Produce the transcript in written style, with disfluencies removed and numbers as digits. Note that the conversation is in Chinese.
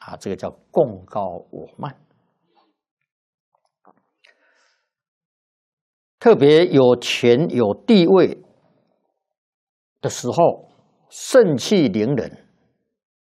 啊，这个叫共高我慢。特别有权有地位的时候，盛气凌人，